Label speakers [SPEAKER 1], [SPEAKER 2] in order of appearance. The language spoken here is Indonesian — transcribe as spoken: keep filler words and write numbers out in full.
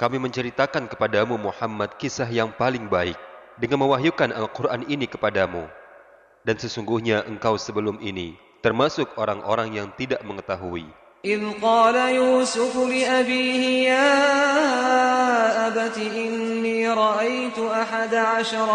[SPEAKER 1] Kami menceritakan kepadamu Muhammad kisah yang paling baik dengan mewahyukan Al-Quran ini kepadamu. Dan sesungguhnya engkau sebelum ini termasuk orang-orang yang tidak mengetahui.
[SPEAKER 2] إذ قال يوسف لأبيه يا أبت إني رأيت أحد عشر